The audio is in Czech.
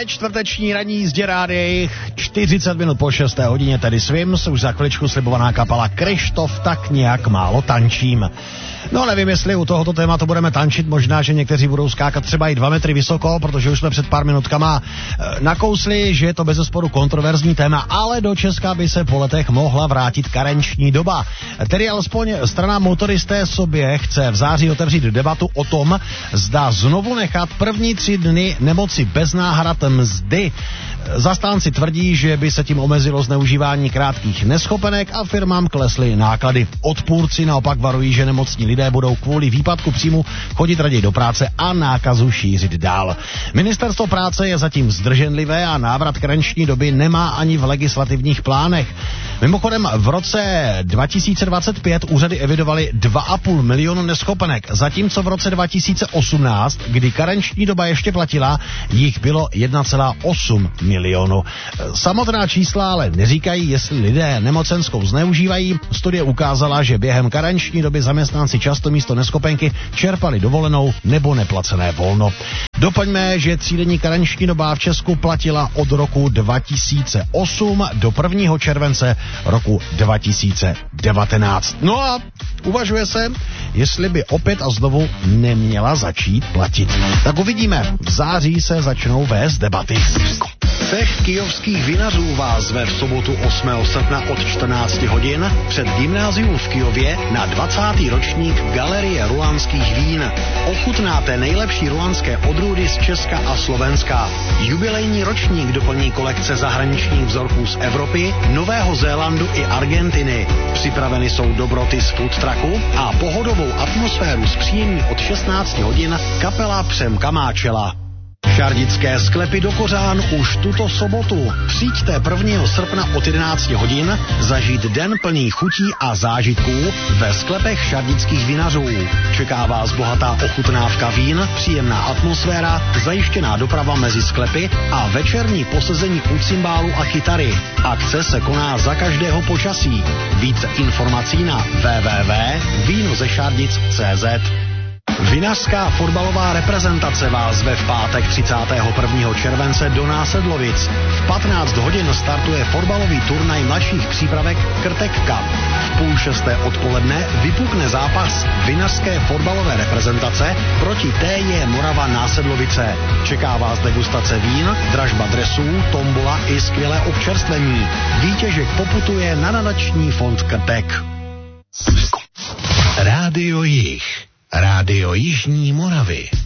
Ve čtvrteční ranní jízdě rádi 40 minut po 6. hodině, tedy Swims, už za chviličku slibovaná kapela Kryštof, tak nějak málo tančím. No nevím, jestli u tohoto tématu budeme tančit, možná, že někteří budou skákat třeba i 2 metry vysoko, protože už jsme před pár minutkama nakousli, že je to bezesporu kontroverzní téma, ale do Česka by se po letech mohla vrátit karenční doba. Tedy alespoň strana Motoristé sobě chce v září otevřít debatu o tom, zda znovu nechat první 3 dny nemoci bez náhrad mzdy. Zastánci tvrdí, že by se tím omezilo zneužívání krátkých neschopenek a firmám klesly náklady. Odpůrci naopak varují, že nemocní lidé budou kvůli výpadku příjmu chodit raději do práce a nákazu šířit dál. Ministerstvo práce je zatím zdrženlivé a návrat karenční doby nemá ani v legislativních plánech. Mimochodem v roce 2025 úřady evidovaly 2,5 milionu neschopenek, zatímco v roce 2018, kdy karenční doba ještě platila, jich bylo 1,8 milionu. Samotná čísla ale neříkají, jestli lidé nemocenskou zneužívají. Studie ukázala, že během karenční doby zaměstnanci často místo neschopenky čerpali dovolenou nebo neplacené volno. Doplňme, že 3denní karenční doba v Česku platila od roku 2008 do 1. července roku 2019. No a uvažuje se, jestli by opět a znovu neměla začít platit. Tak uvidíme, v září se začnou vést debaty. Cech kyjovských vinařů vás zve v sobotu 8. srpna od 14 hodin před gymnázium v Kyjově na 20. ročník Galerie rulanských vín. Ochutnáte nejlepší rulanské odrůdy z Česka a Slovenska. Jubilejní ročník doplní kolekce zahraničních vzorků z Evropy, Nového Zélandu i Argentiny. Připraveny jsou dobroty z food trucku a pohodovou atmosféru zpříjemní od 16 hodin kapela Přem Kamáčela. Šardické sklepy do Kořán už tuto sobotu. Přijďte 1. srpna od 11 hodin zažít den plný chutí a zážitků ve sklepech šardických vinařů. Čeká vás bohatá ochutnávka vín, příjemná atmosféra, zajištěná doprava mezi sklepy a večerní posezení u cymbálu a kytary. Akce se koná za každého počasí. Více informací na www.vinozešardic.cz. Vinařská fotbalová reprezentace vás zve v pátek 31. července do Násedlovic. V 15 hodin startuje fotbalový turnaj mladších přípravek Krtek Cup. V 5:30 odpoledne vypukne zápas vinařské fotbalové reprezentace proti TJ Morava Násedlovice. Čeká vás degustace vín, dražba dresů, tombola i skvělé občerstvení. Výtěžek poputuje na nadační fond Krtek. Rádio Jih. Rádio Jižní Moravy.